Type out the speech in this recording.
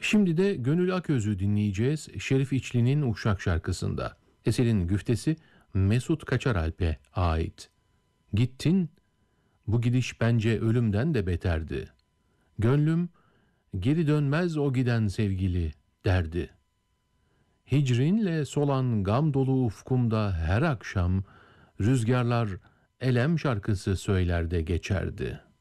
Şimdi de Gönül Aköz'ü dinleyeceğiz Şerif İçli'nin Uşak şarkısında. Eserin güftesi Mesut Kaçaralp'e ait. Gittin, bu gidiş bence ölümden de beterdi. Gönlüm geri dönmez o giden sevgili derdi. Hicrinle solan gam dolu ufkumda her akşam rüzgarlar elem şarkısı söyler de geçerdi.